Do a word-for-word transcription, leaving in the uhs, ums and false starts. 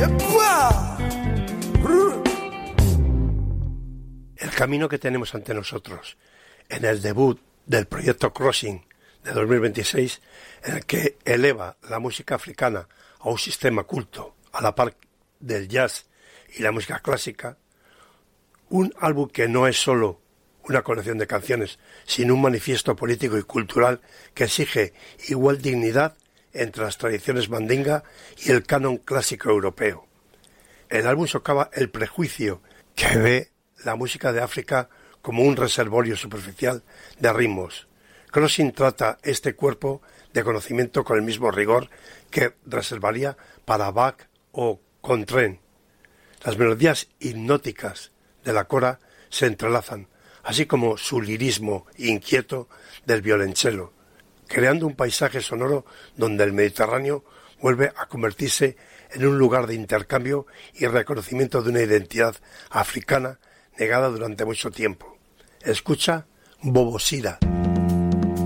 El camino que tenemos ante nosotros en el debut del proyecto Crossing de dos mil veintiséis, en el que eleva la música africana a un sistema culto a la par del jazz y la música clásica, un álbum que no es solo una colección de canciones, sino un manifiesto político y cultural que exige igual dignidad entre las tradiciones mandinga y el canon clásico europeo. El álbum socava el prejuicio que ve la música de África como un reservorio superficial de ritmos. Crossing trata este cuerpo de conocimiento con el mismo rigor que reservaría para Bach o Coltrane. Las melodías hipnóticas de la cora se entrelazan, así como su lirismo inquieto del violonchelo, creando un paisaje sonoro donde el Mediterráneo vuelve a convertirse en un lugar de intercambio y reconocimiento de una identidad africana negada durante mucho tiempo. Escucha Bobosira.